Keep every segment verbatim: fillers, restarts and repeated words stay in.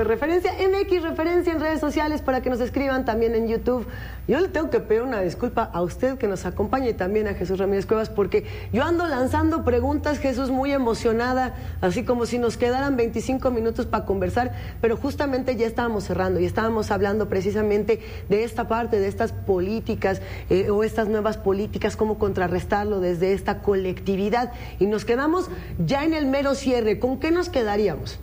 referencia, M X Referencia en redes sociales para que nos escriban también en YouTube. Yo le tengo que pedir una disculpa a usted que nos acompañe y también a Jesús Ramírez Cuevas, porque yo ando lanzando preguntas, Jesús, muy emocionada, así como si nos quedaran veinticinco minutos para conversar, pero justamente ya estábamos cerrando y estábamos hablando precisamente de esta parte, de estas políticas eh, o estas nuevas políticas, cómo contrarrestarlo desde esta colectividad, y nos quedamos ya en el mero cierre. ¿Con qué nos quedaríamos?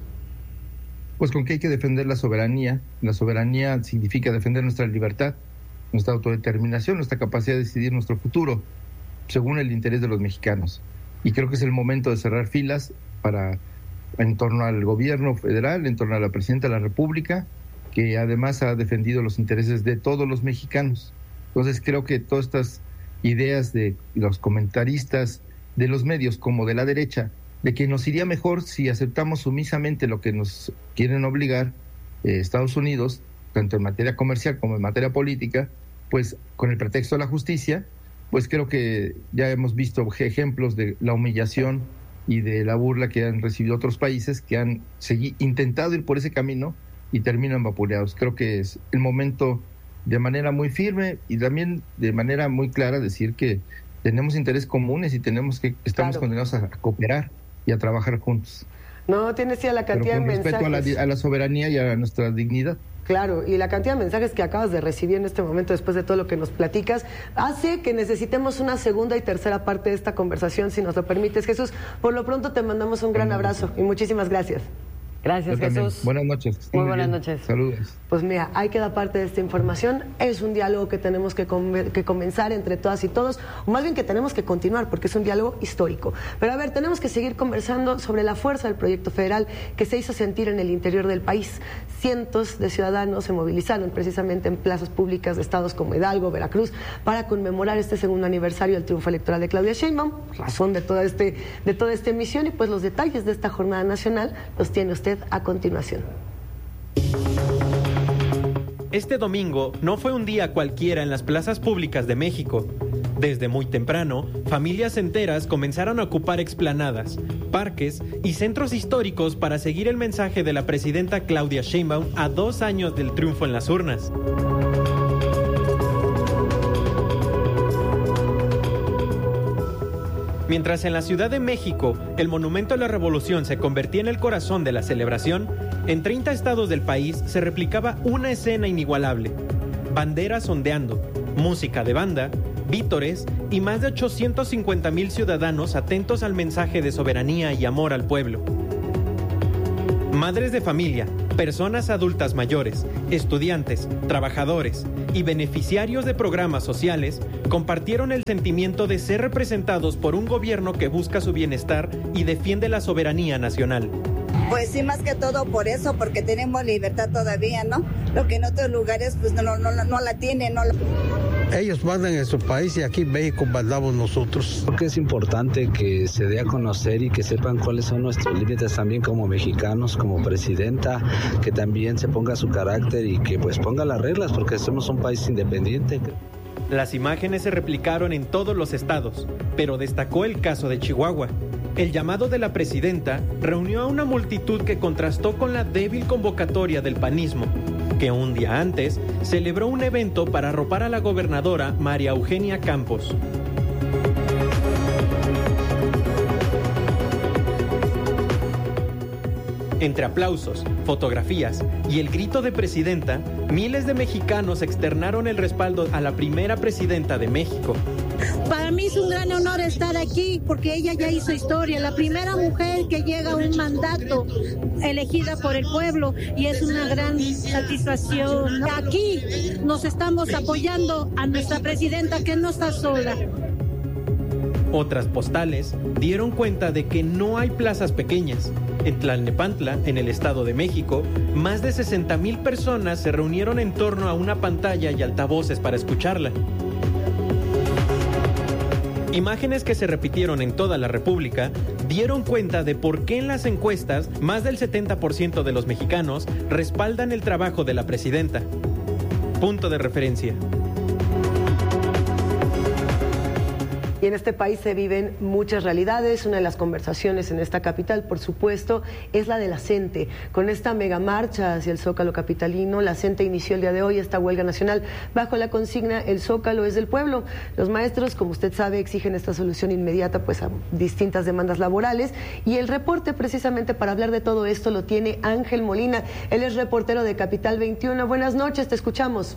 Pues con que hay que defender la soberanía. La soberanía significa defender nuestra libertad, nuestra autodeterminación, nuestra capacidad de decidir nuestro futuro, según el interés de los mexicanos. Y creo que es el momento de cerrar filas para, en torno al gobierno federal, en torno a la presidenta de la República, que además ha defendido los intereses de todos los mexicanos. Entonces creo que todas estas ideas de los comentaristas de los medios como de la derecha, de que nos iría mejor si aceptamos sumisamente lo que nos quieren obligar eh, Estados Unidos, tanto en materia comercial como en materia política, pues con el pretexto de la justicia, pues creo que ya hemos visto ejemplos de la humillación y de la burla que han recibido otros países que han segui- intentado ir por ese camino y terminan vapuleados. Creo que es el momento de manera muy firme y también de manera muy clara decir que tenemos intereses comunes y tenemos que estamos claro. condenados a, a cooperar y a trabajar juntos. No, tienes ya la cantidad Pero con de respeto mensajes. A la, a la soberanía y a nuestra dignidad. Claro, y la cantidad de mensajes que acabas de recibir en este momento, después de todo lo que nos platicas, hace que necesitemos una segunda y tercera parte de esta conversación, si nos lo permites, Jesús. Por lo pronto te mandamos un gran abrazo y muchísimas gracias. Gracias, Yo Jesús. También. Buenas noches. Muy, muy buenas bien. noches. Saludos. Pues mira, ahí queda parte de esta información. Es un diálogo que tenemos que, com que comenzar entre todas y todos, o más bien que tenemos que continuar, porque es un diálogo histórico. Pero a ver, tenemos que seguir conversando sobre la fuerza del proyecto federal que se hizo sentir en el interior del país. Cientos de ciudadanos se movilizaron precisamente en plazas públicas de estados como Hidalgo, Veracruz, para conmemorar este segundo aniversario del triunfo electoral de Claudia Sheinbaum, razón de toda, este, de toda esta emisión, y pues los detalles de esta jornada nacional los tiene usted a continuación. Este domingo no fue un día cualquiera en las plazas públicas de México. Desde muy temprano, familias enteras comenzaron a ocupar explanadas, parques y centros históricos para seguir el mensaje de la presidenta Claudia Sheinbaum a dos años del triunfo en las urnas. Mientras en la Ciudad de México el Monumento a la Revolución se convertía en el corazón de la celebración, en treinta estados del país se replicaba una escena inigualable. Banderas ondeando, música de banda, vítores y más de ochocientos cincuenta mil ciudadanos atentos al mensaje de soberanía y amor al pueblo. Madres de familia, personas adultas mayores, estudiantes, trabajadores y beneficiarios de programas sociales compartieron el sentimiento de ser representados por un gobierno que busca su bienestar y defiende la soberanía nacional. Pues sí, más que todo por eso, porque tenemos libertad todavía, ¿no? Lo que en otros lugares pues no, no, no, no la tienen, no la... Ellos mandan en su país y aquí en México mandamos nosotros. Creo que es importante que se dé a conocer y que sepan cuáles son nuestros límites también como mexicanos, como presidenta, que también se ponga su carácter y que pues ponga las reglas, porque somos un país independiente. Las imágenes se replicaron en todos los estados, pero destacó el caso de Chihuahua. El llamado de la presidenta reunió a una multitud que contrastó con la débil convocatoria del panismo, que un día antes celebró un evento para arropar a la gobernadora María Eugenia Campos. Entre aplausos, fotografías y el grito de presidenta, miles de mexicanos externaron el respaldo a la primera presidenta de México. Para mí es un gran honor estar aquí porque ella ya hizo historia, la primera mujer que llega a un mandato elegida por el pueblo, y es una gran satisfacción. Aquí nos estamos apoyando a nuestra presidenta, que no está sola. Otras postales dieron cuenta de que no hay plazas pequeñas. En Tlalnepantla, en el Estado de México, más de sesenta mil personas se reunieron en torno a una pantalla y altavoces para escucharla. Imágenes que se repitieron en toda la República dieron cuenta de por qué en las encuestas más del setenta por ciento de los mexicanos respaldan el trabajo de la presidenta. Punto de referencia. y en este país se viven muchas realidades. Una de las conversaciones en esta capital, por supuesto, es la de la CENTE. Con esta megamarcha hacia el Zócalo capitalino, la CENTE inició el día de hoy esta huelga nacional bajo la consigna "El Zócalo es del pueblo". Los maestros, como usted sabe, exigen esta solución inmediata pues a distintas demandas laborales, y el reporte precisamente para hablar de todo esto lo tiene Ángel Molina. Él es reportero de Capital veintiuno. Buenas noches, te escuchamos.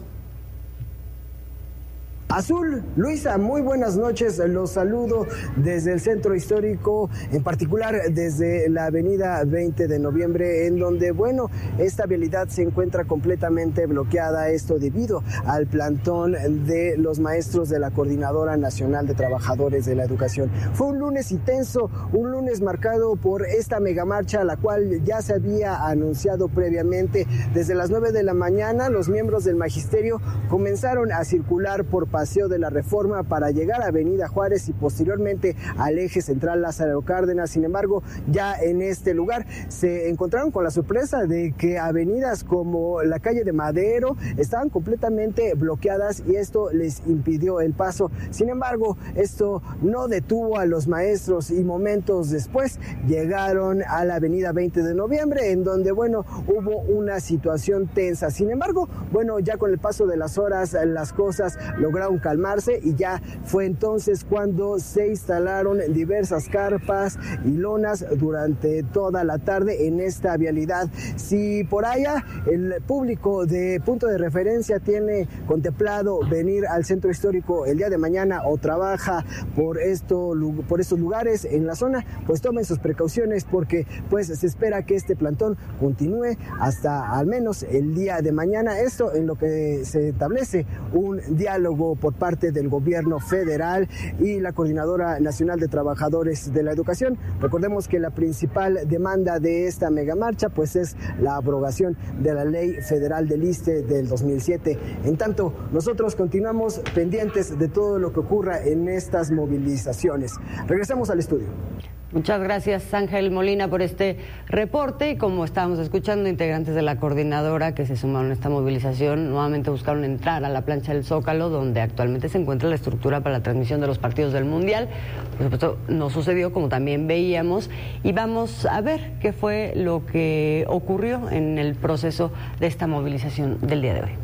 Azul, Luisa, muy buenas noches, los saludo desde el centro histórico, en particular desde la avenida veinte de noviembre, en donde, bueno, esta vialidad se encuentra completamente bloqueada, esto debido al plantón de los maestros de la Coordinadora Nacional de Trabajadores de la Educación. Fue un lunes intenso, un lunes marcado por esta megamarcha, la cual ya se había anunciado previamente. Desde las nueve de la mañana, los miembros del magisterio comenzaron a circular por Paseo de la Reforma para llegar a Avenida Juárez y posteriormente al eje central Lázaro Cárdenas. Sin embargo, ya en este lugar se encontraron con la sorpresa de que avenidas como la calle de Madero estaban completamente bloqueadas y esto les impidió el paso. Sin embargo, esto no detuvo a los maestros y momentos después llegaron a la avenida veinte de noviembre, en donde, bueno, hubo una situación tensa. Sin embargo, bueno, ya con el paso de las horas las cosas lograron calmarse y ya fue entonces cuando se instalaron diversas carpas y lonas durante toda la tarde en esta vialidad. Si por allá el público de Punto de Referencia tiene contemplado venir al centro histórico el día de mañana o trabaja por esto, por estos lugares en la zona, pues tomen sus precauciones, porque pues se espera que este plantón continúe hasta al menos el día de mañana. Esto en lo que se establece un diálogo por parte del gobierno federal y la Coordinadora Nacional de Trabajadores de la Educación. Recordemos que la principal demanda de esta megamarcha pues es la abrogación de la Ley Federal del ISSSTE del dos mil siete. En tanto, nosotros continuamos pendientes de todo lo que ocurra en estas movilizaciones. Regresamos al estudio. Muchas gracias, Ángel Molina, por este reporte. Y como estábamos escuchando, integrantes de la coordinadora que se sumaron a esta movilización nuevamente buscaron entrar a la plancha del Zócalo, donde actualmente se encuentra la estructura para la transmisión de los partidos del Mundial. Por supuesto, no sucedió, como también veíamos, y vamos a ver qué fue lo que ocurrió en el proceso de esta movilización del día de hoy.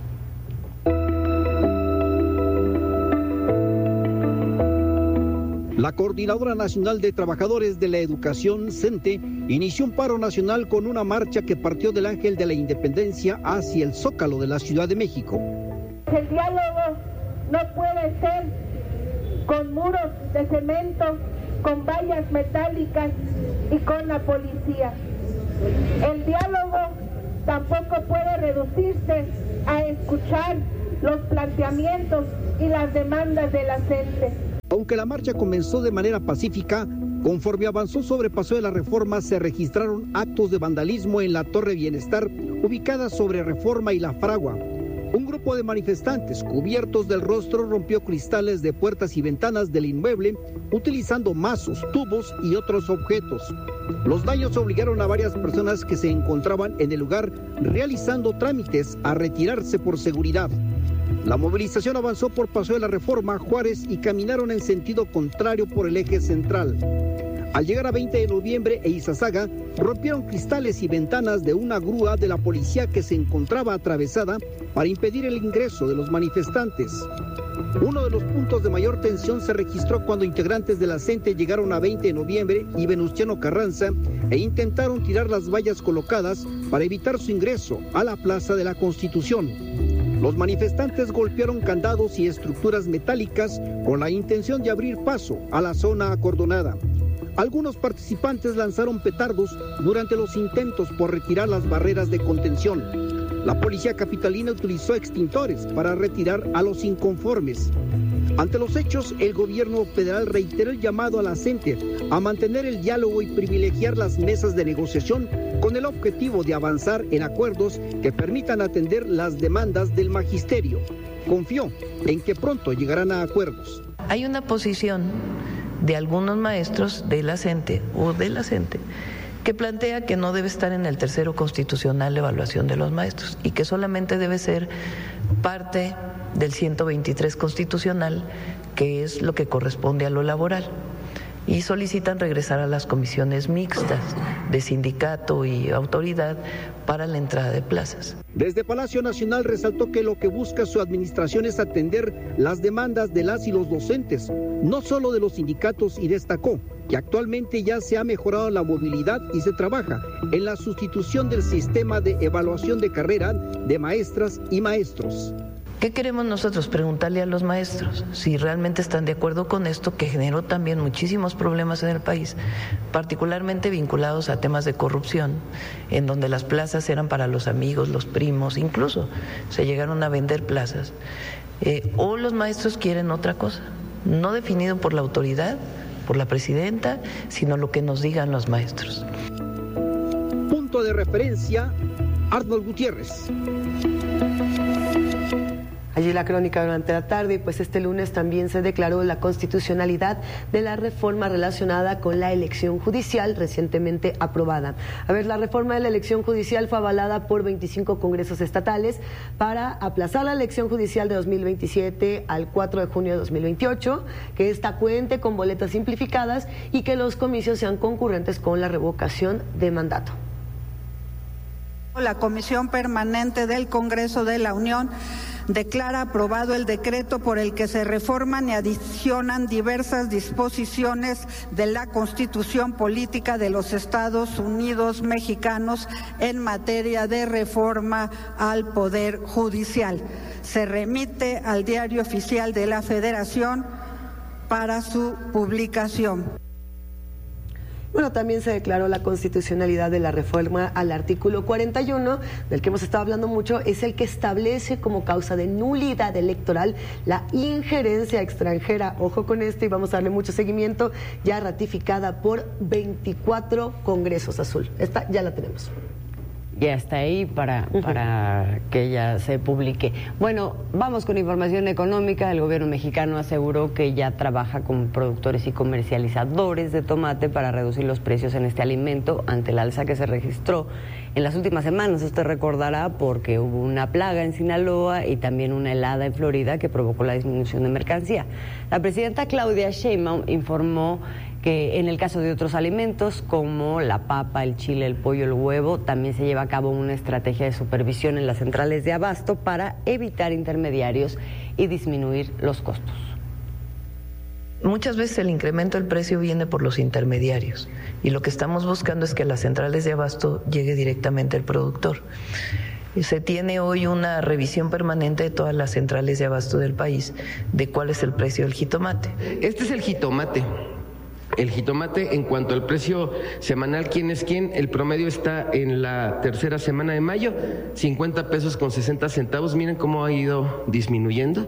La Coordinadora Nacional de Trabajadores de la Educación, CENTE, inició un paro nacional con una marcha que partió del Ángel de la Independencia hacia el Zócalo de la Ciudad de México. El diálogo no puede ser con muros de cemento, con vallas metálicas y con la policía. El diálogo tampoco puede reducirse a escuchar los planteamientos y las demandas de la CENTE. Aunque la marcha comenzó de manera pacífica, conforme avanzó sobre Paseo de la Reforma se registraron actos de vandalismo en la Torre Bienestar, ubicada sobre Reforma y La Fragua. Un grupo de manifestantes cubiertos del rostro rompió cristales de puertas y ventanas del inmueble, utilizando mazos, tubos y otros objetos. Los daños obligaron a varias personas que se encontraban en el lugar realizando trámites a retirarse por seguridad. La movilización avanzó por Paseo de la Reforma, Juárez y caminaron en sentido contrario por el eje central. Al llegar a veinte de noviembre e Izazaga, rompieron cristales y ventanas de una grúa de la policía que se encontraba atravesada para impedir el ingreso de los manifestantes. Uno de los puntos de mayor tensión se registró cuando integrantes de la CENTE llegaron a veinte de noviembre y Venustiano Carranza e intentaron tirar las vallas colocadas para evitar su ingreso a la Plaza de la Constitución. Los manifestantes golpearon candados y estructuras metálicas con la intención de abrir paso a la zona acordonada. Algunos participantes lanzaron petardos durante los intentos por retirar las barreras de contención. La policía capitalina utilizó extintores para retirar a los inconformes. Ante los hechos, el gobierno federal reiteró el llamado a la CENTE a mantener el diálogo y privilegiar las mesas de negociación con el objetivo de avanzar en acuerdos que permitan atender las demandas del magisterio. Confió en que pronto llegarán a acuerdos. Hay una posición de algunos maestros de la CENTE o de la CENTE que plantea que no debe estar en el tercero constitucional la evaluación de los maestros y que solamente debe ser parte del ciento veintitrés constitucional que es lo que corresponde a lo laboral. Y solicitan regresar a las comisiones mixtas de sindicato y autoridad para la entrada de plazas. Desde Palacio Nacional resaltó que lo que busca su administración es atender las demandas de las y los docentes, no solo de los sindicatos, y destacó que actualmente ya se ha mejorado la movilidad y se trabaja en la sustitución del sistema de evaluación de carrera de maestras y maestros. ¿Qué queremos nosotros? Preguntarle a los maestros si realmente están de acuerdo con esto, que generó también muchísimos problemas en el país, particularmente vinculados a temas de corrupción, en donde las plazas eran para los amigos, los primos, incluso se llegaron a vender plazas. Eh, o los maestros quieren otra cosa, no definido por la autoridad, por la presidenta, sino lo que nos digan los maestros. Punto de referencia, Arnold Gutiérrez. Allí la crónica durante la tarde, y pues este lunes también se declaró la constitucionalidad de la reforma relacionada con la elección judicial recientemente aprobada. A ver, la reforma de la elección judicial fue avalada por veinticinco congresos estatales para aplazar la elección judicial de dos mil veintisiete al cuatro de junio de dos mil veintiocho, que esta cuente con boletas simplificadas y que los comicios sean concurrentes con la revocación de mandato. La Comisión Permanente del Congreso de la Unión declara aprobado el decreto por el que se reforman y adicionan diversas disposiciones de la Constitución Política de los Estados Unidos Mexicanos en materia de reforma al Poder Judicial. Se remite al Diario Oficial de la Federación para su publicación. Bueno, también se declaró la constitucionalidad de la reforma al artículo cuarenta y uno, del que hemos estado hablando mucho, es el que establece como causa de nulidad electoral la injerencia extranjera. Ojo con esto y vamos a darle mucho seguimiento, ya ratificada por veinticuatro congresos. Azul, esta ya la tenemos. Ya está ahí para, para que ya se publique. Bueno, vamos con información económica. El gobierno mexicano aseguró que ya trabaja con productores y comercializadores de tomate para reducir los precios en este alimento ante el alza que se registró en las últimas semanas. Usted recordará porque hubo una plaga en Sinaloa y también una helada en Florida que provocó la disminución de mercancía. La presidenta Claudia Sheinbaum informó que en el caso de otros alimentos como la papa, el chile, el pollo, el huevo, también se lleva a cabo una estrategia de supervisión en las centrales de abasto para evitar intermediarios y disminuir los costos. Muchas veces el incremento del precio viene por los intermediarios y lo que estamos buscando es que a las centrales de abasto llegue directamente el productor. Se tiene hoy una revisión permanente de todas las centrales de abasto del país de cuál es el precio del jitomate. Este es el jitomate. El jitomate, en cuanto al precio semanal, ¿quién es quién? El promedio está en la tercera semana de mayo, cincuenta pesos con sesenta centavos. Miren cómo ha ido disminuyendo.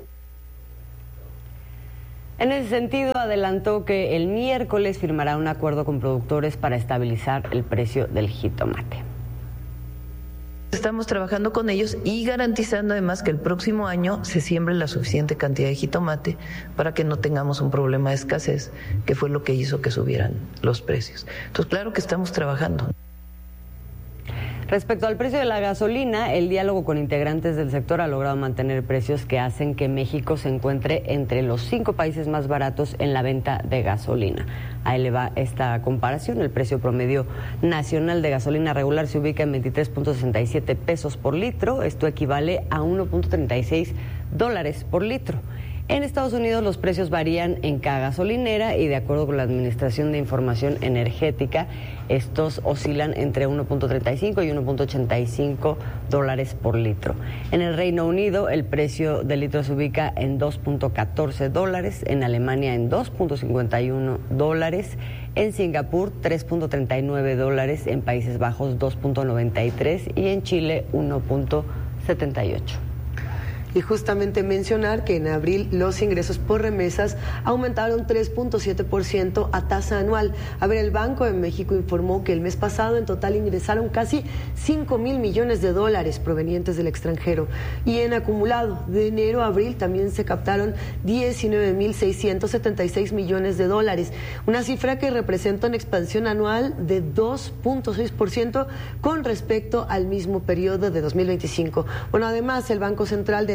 En ese sentido, adelantó que el miércoles firmará un acuerdo con productores para estabilizar el precio del jitomate. Estamos trabajando con ellos y garantizando además que el próximo año se siembre la suficiente cantidad de jitomate para que no tengamos un problema de escasez, que fue lo que hizo que subieran los precios. Entonces, claro que estamos trabajando. Respecto al precio de la gasolina, el diálogo con integrantes del sector ha logrado mantener precios que hacen que México se encuentre entre los cinco países más baratos en la venta de gasolina. Ahí le va esta comparación. El precio promedio nacional de gasolina regular se ubica en veintitrés punto sesenta y siete pesos por litro. Esto equivale a uno punto treinta y seis dólares por litro. En Estados Unidos los precios varían en cada gasolinera y de acuerdo con la Administración de Información Energética, estos oscilan entre uno punto treinta y cinco y uno punto ochenta y cinco dólares por litro. En el Reino Unido el precio del litro se ubica en dos punto catorce dólares, en Alemania en dos punto cincuenta y uno dólares, en Singapur tres punto treinta y nueve dólares, en Países Bajos dos punto noventa y tres y en Chile uno punto setenta y ocho. Y justamente mencionar que en abril los ingresos por remesas aumentaron tres punto siete por ciento a tasa anual. A ver, el Banco de México informó que el mes pasado en total ingresaron casi cinco mil millones de dólares provenientes del extranjero. Y en acumulado, de enero a abril también se captaron diecinueve mil seiscientos setenta y seis millones de dólares. Una cifra que representa una expansión anual de dos punto seis por ciento con respecto al mismo periodo de dos mil veinticinco. Bueno, además el Banco Central de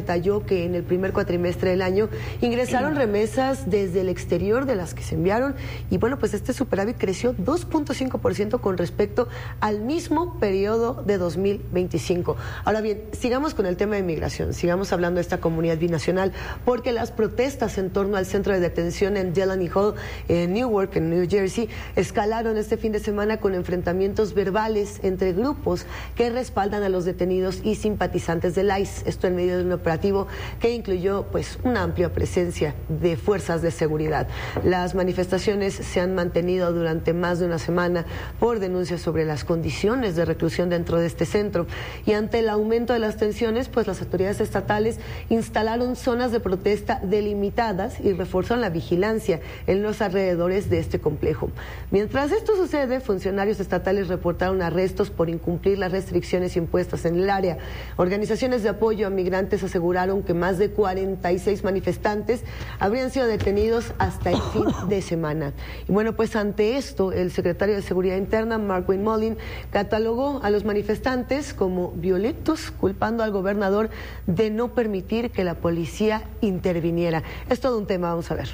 detalló que en el primer cuatrimestre del año ingresaron remesas desde el exterior de las que se enviaron y bueno, pues este superávit creció dos punto cinco por ciento con respecto al mismo periodo de dos mil veinticinco. Ahora bien, sigamos con el tema de migración, sigamos hablando de esta comunidad binacional, porque las protestas en torno al centro de detención en Delaney Hall, en Newark, en New Jersey, escalaron este fin de semana con enfrentamientos verbales entre grupos que respaldan a los detenidos y simpatizantes del I C E. Esto en medio de un operativo que incluyó pues una amplia presencia de fuerzas de seguridad. Las manifestaciones se han mantenido durante más de una semana por denuncias sobre las condiciones de reclusión dentro de este centro y ante el aumento de las tensiones, pues las autoridades estatales instalaron zonas de protesta delimitadas y reforzaron la vigilancia en los alrededores de este complejo. Mientras esto sucede, funcionarios estatales reportaron arrestos por incumplir las restricciones impuestas en el área. Organizaciones de apoyo a migrantes aseguraron que más de cuarenta y seis manifestantes habrían sido detenidos hasta el fin de semana. Y bueno, pues ante esto, el secretario de Seguridad Interna, Mark Wayne-Mullin, catalogó a los manifestantes como violentos, culpando al gobernador de no permitir que la policía interviniera. Es todo un tema, vamos a ver.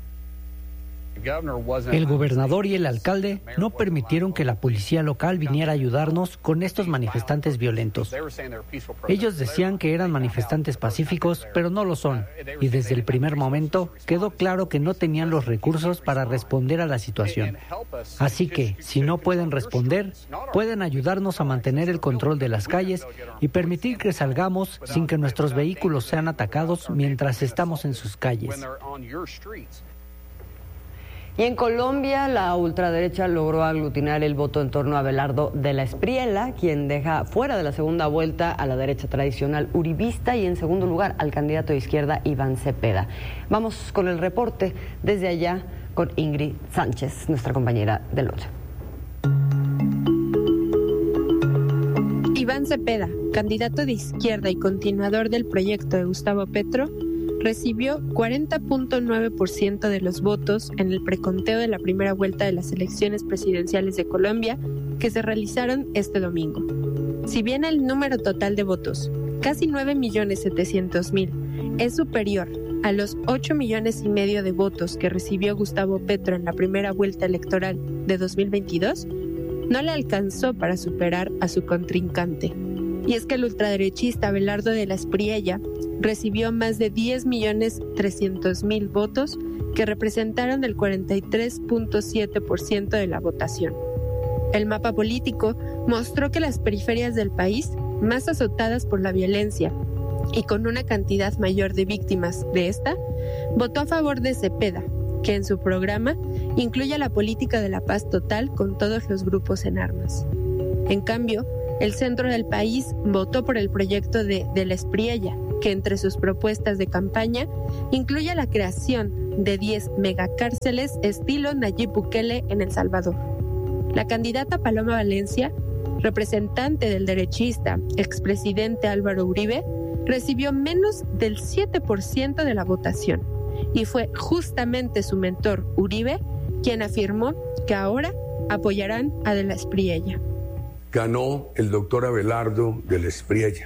El gobernador y el alcalde no permitieron que la policía local viniera a ayudarnos con estos manifestantes violentos. Ellos decían que eran manifestantes pacíficos, pero no lo son. Y desde el primer momento quedó claro que no tenían los recursos para responder a la situación. Así que, si no pueden responder, pueden ayudarnos a mantener el control de las calles y permitir que salgamos sin que nuestros vehículos sean atacados mientras estamos en sus calles. Y en Colombia, la ultraderecha logró aglutinar el voto en torno a Abelardo de la Espriella, quien deja fuera de la segunda vuelta a la derecha tradicional uribista y en segundo lugar al candidato de izquierda Iván Cepeda. Vamos con el reporte desde allá con Ingrid Sánchez, nuestra compañera del Otro. Iván Cepeda, candidato de izquierda y continuador del proyecto de Gustavo Petro, recibió cuarenta punto nueve por ciento de los votos en el preconteo de la primera vuelta de las elecciones presidenciales de Colombia que se realizaron este domingo. Si bien el número total de votos, casi nueve millones setecientos mil, es superior a los ocho millones y medio de votos que recibió Gustavo Petro en la primera vuelta electoral de dos mil veintidós, no le alcanzó para superar a su contrincante. Y es que el ultraderechista Abelardo de la Espriella recibió más de diez millones trescientos mil votos que representaron el cuarenta y tres punto siete por ciento de la votación. El mapa político mostró que las periferias del país, más azotadas por la violencia y con una cantidad mayor de víctimas de esta, votó a favor de Cepeda, que en su programa incluye la política de la paz total con todos los grupos en armas. En cambio, el centro del país votó por el proyecto de, de la Espriella, que entre sus propuestas de campaña incluye la creación de diez megacárceles estilo Nayib Bukele en El Salvador. La candidata Paloma Valencia, representante del derechista expresidente Álvaro Uribe, recibió menos del siete por ciento de la votación y fue justamente su mentor Uribe quien afirmó que ahora apoyarán a de la Espriella. Ganó el doctor Abelardo de la Espriella.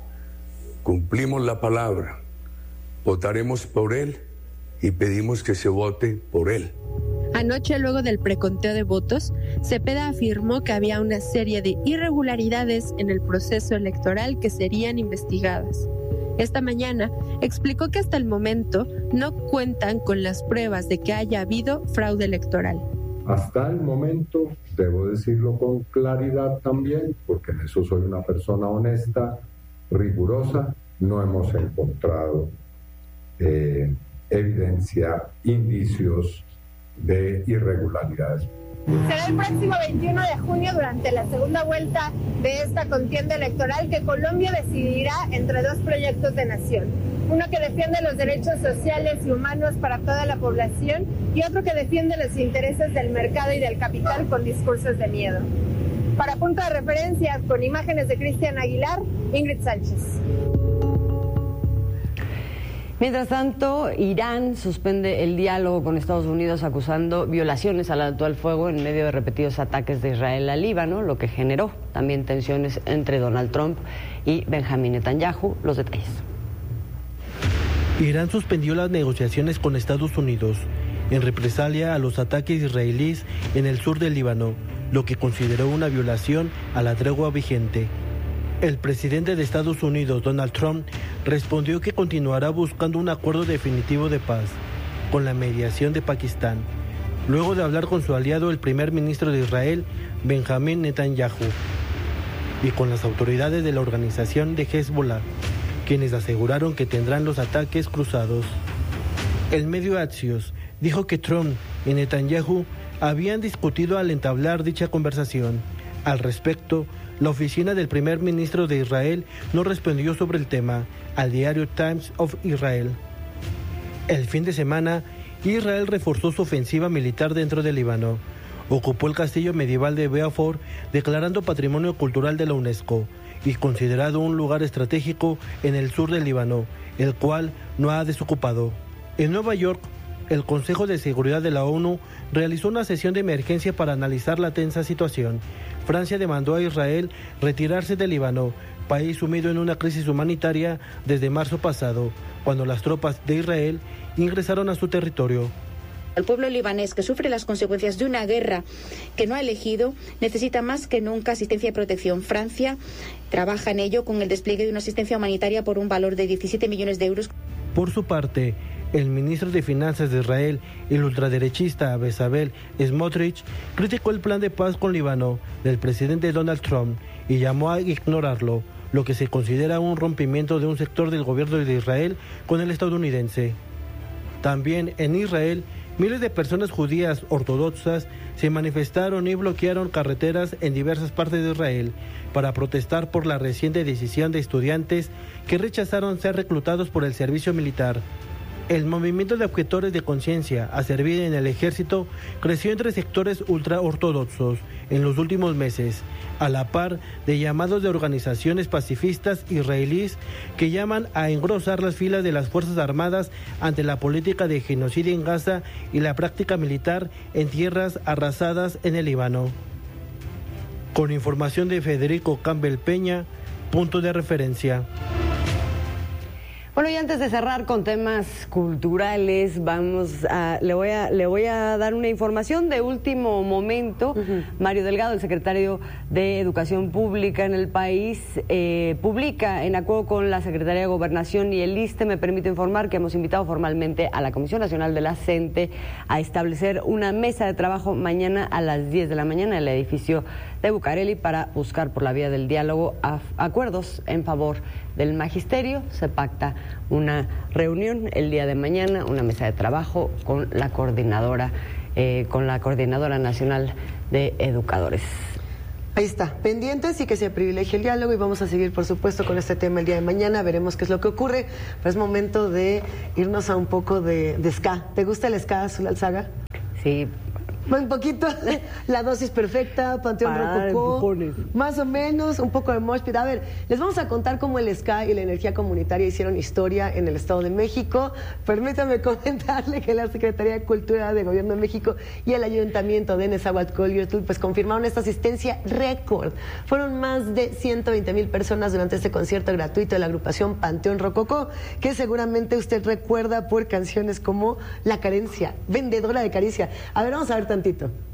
Cumplimos la palabra, votaremos por él y pedimos que se vote por él. Anoche, luego del preconteo de votos, Cepeda afirmó que había una serie de irregularidades en el proceso electoral que serían investigadas. Esta mañana explicó que hasta el momento no cuentan con las pruebas de que haya habido fraude electoral. Hasta el momento, debo decirlo con claridad también, porque en eso soy una persona honesta, rigurosa, no hemos encontrado eh, evidencia, indicios de irregularidades. Será el próximo veintiuno de junio, durante la segunda vuelta de esta contienda electoral, que Colombia decidirá entre dos proyectos de nación. Uno que defiende los derechos sociales y humanos para toda la población y otro que defiende los intereses del mercado y del capital con discursos de miedo. Para Punto de Referencia, con imágenes de Cristian Aguilar, Ingrid Sánchez. Mientras tanto, Irán suspende el diálogo con Estados Unidos acusando violaciones al alto al fuego en medio de repetidos ataques de Israel al Líbano, lo que generó también tensiones entre Donald Trump y Benjamín Netanyahu. Los detalles. Irán suspendió las negociaciones con Estados Unidos en represalia a los ataques israelíes en el sur del Líbano, lo que consideró una violación a la tregua vigente. El presidente de Estados Unidos, Donald Trump, respondió que continuará buscando un acuerdo definitivo de paz con la mediación de Pakistán, luego de hablar con su aliado, el primer ministro de Israel, Benjamín Netanyahu, y con las autoridades de la organización de Hezbollah, quienes aseguraron que tendrán los ataques cruzados. El medio Axios dijo que Trump y Netanyahu habían discutido al entablar dicha conversación. Al respecto, la oficina del primer ministro de Israel no respondió sobre el tema al diario Times of Israel. El fin de semana, Israel reforzó su ofensiva militar dentro del Líbano. Ocupó el castillo medieval de Beaufort, declarando Patrimonio Cultural de la UNESCO y considerado un lugar estratégico en el sur del Líbano, el cual no ha desocupado. En Nueva York, el Consejo de Seguridad de la ONU realizó una sesión de emergencia para analizar la tensa situación. Francia demandó a Israel retirarse del Líbano, país sumido en una crisis humanitaria desde marzo pasado, cuando las tropas de Israel ingresaron a su territorio. El pueblo libanés, que sufre las consecuencias de una guerra que no ha elegido, necesita más que nunca asistencia y protección. Francia trabaja en ello con el despliegue de una asistencia humanitaria por un valor de diecisiete millones de euros. Por su parte, el ministro de Finanzas de Israel, el ultraderechista Bezalel Smotrich, criticó el plan de paz con Líbano del presidente Donald Trump y llamó a ignorarlo, lo que se considera un rompimiento de un sector del gobierno de Israel con el estadounidense. También en Israel, miles de personas judías ortodoxas se manifestaron y bloquearon carreteras en diversas partes de Israel para protestar por la reciente decisión de estudiantes que rechazaron ser reclutados por el servicio militar. El movimiento de objetores de conciencia a servir en el ejército creció entre sectores ultraortodoxos en los últimos meses, a la par de llamados de organizaciones pacifistas israelíes que llaman a engrosar las filas de las Fuerzas Armadas ante la política de genocidio en Gaza y la práctica militar en tierras arrasadas en el Líbano. Con información de Federico Campbell Peña, punto de referencia. Bueno, y antes de cerrar con temas culturales, vamos a, le voy a, le voy a dar una información de último momento. Uh-huh. Mario Delgado, el secretario de Educación Pública en el país, eh, publica, en acuerdo con la Secretaría de Gobernación y el ISSSTE, me permito informar que hemos invitado formalmente a la Comisión Nacional de la CENTE a establecer una mesa de trabajo mañana a las diez de la mañana en el edificio de Bucareli para buscar por la vía del diálogo a, acuerdos en favor del magisterio. Se pacta una reunión el día de mañana, una mesa de trabajo con la coordinadora, eh, con la coordinadora nacional de educadores. Ahí está, pendientes y que se privilegie el diálogo, y vamos a seguir, por supuesto, con este tema el día de mañana. Veremos qué es lo que ocurre, pero es momento de irnos a un poco de, de ska. ¿Te gusta el ska, Azul Alzaga? Sí. Un poquito, la dosis perfecta, Panteón Rococó, más o menos, un poco de mosh pit. A ver, les vamos a contar cómo el ska y la energía comunitaria hicieron historia en el Estado de México. Permítame comentarle que la Secretaría de Cultura de Gobierno de México y el Ayuntamiento de Nezahualcóyotl pues confirmaron esta asistencia récord. Fueron más de ciento veinte mil personas durante este concierto gratuito de la agrupación Panteón Rococó, que seguramente usted recuerda por canciones como La Carencia, Vendedora de Caricia. A ver, vamos a ver tantito.